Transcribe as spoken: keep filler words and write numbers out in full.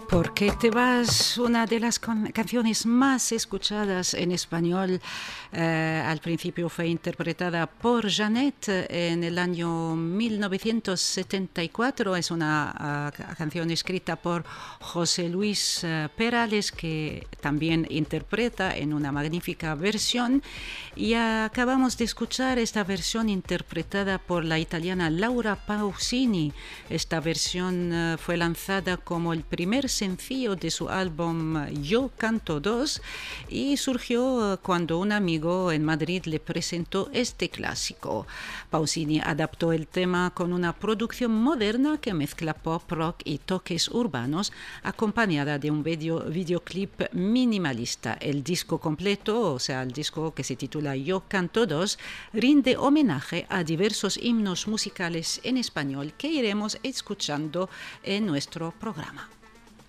Porque te vas, una de las con- canciones más escuchadas en español. Eh, al principio fue interpretada por Janet en el año mil novecientos setenta y cuatro. Es una uh, canción escrita por José Luis uh, Perales, que también interpreta en una magnífica versión. Y acabamos de escuchar esta versión interpretada por la italiana Laura Pausini. Esta versión uh, fue lanzada como el primer sencillo de su álbum Yo Canto Dos y surgió cuando un amigo en Madrid le presentó este clásico. Pausini adaptó el tema con una producción moderna que mezcla pop, rock y toques urbanos, acompañada de un video, videoclip minimalista. El disco completo, o sea, el disco que se titula Yo Canto Dos, rinde homenaje a diversos himnos musicales en español que iremos escuchando en nuestro programa.